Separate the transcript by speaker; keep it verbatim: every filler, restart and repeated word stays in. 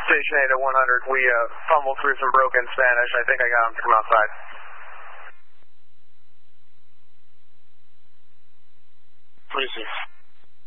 Speaker 1: Station eight at one hundred. We uh, fumbled through some broken Spanish. I think I got him to come outside.
Speaker 2: Three six.